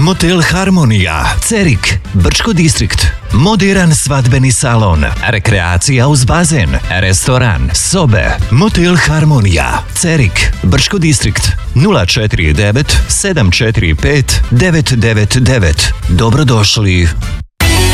Motel Harmonija, Cerik, Brčko distrikt, moderan svadbeni salon, rekreacija uz bazen, restoran, sobe. Motel Harmonija, Cerik, Brčko distrikt, 049 745 999. Dobrodošli.